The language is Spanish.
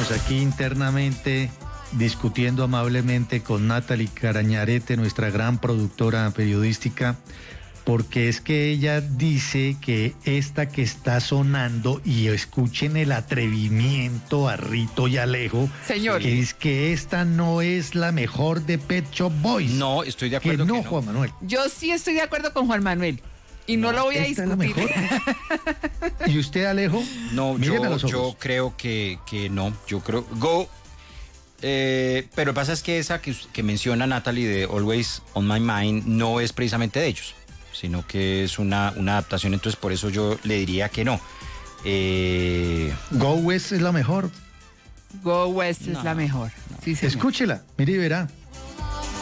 Estábamos aquí internamente discutiendo amablemente con Natalie Carañarete, nuestra gran productora periodística, porque es que ella dice que esta que está sonando, y escuchen el atrevimiento a Rito y Alejo, señor, es que esta no es la mejor de Pet Shop Boys. No, estoy de acuerdo que no, que no. Juan Manuel. yo sí estoy de acuerdo con Juan Manuel. Y no lo voy a ¿Esta es la discutir. mejor? ¿Y usted, Alejo? No, Míreme a los ojos. yo creo que no. Yo creo. Go. Pero lo que pasa es que esa que menciona Natalie de Always on My Mind no es precisamente de ellos, sino que es una adaptación. Entonces, por eso yo le diría que no. Go West es la mejor. Go West es No, la mejor. Sí, señor. Escúchela, mire y verá.